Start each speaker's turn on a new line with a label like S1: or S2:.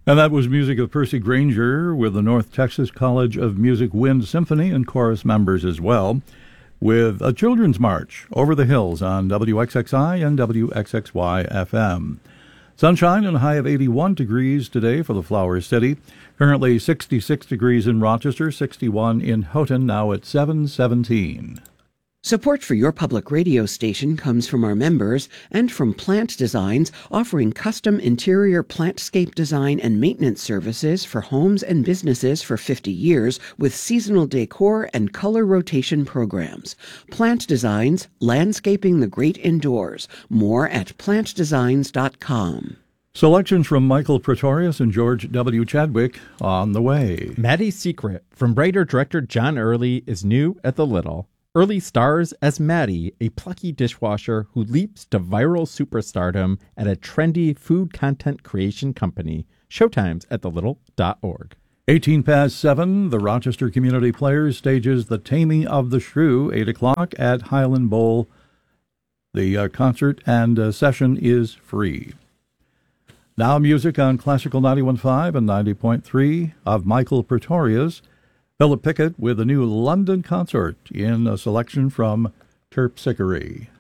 S1: And that was music of Percy Granger with the North Texas College of Music Wind Symphony and chorus members as well, with a children's march over the hills on WXXI and WXXY FM. Sunshine and a high of 81 degrees today for the Flower City. Currently 66 degrees in Rochester, 61 in Houghton, now at 7:17.
S2: Support for your public radio station comes from our members and from Plant Designs, offering custom interior plantscape design and maintenance services for homes and businesses for 50 years with seasonal decor and color rotation programs. Plant Designs, landscaping the great indoors. More at plantdesigns.com.
S1: Selections from Michael Pretorius and George W. Chadwick on the way.
S3: Maddie's Secret from writer-director John Early is new at the Little. Early stars as Maddie, a plucky dishwasher who leaps to viral superstardom at a trendy food content creation company. Showtimes at thelittle.org.
S1: 18 past 7, the Rochester Community Players stages The Taming of the Shrew, 8 o'clock at Highland Bowl. The concert and session is free. Now music on Classical 91.5 and 90.3 of Michael Pretorius. Philip Pickett with a new London Consort in a selection from Terpsichore.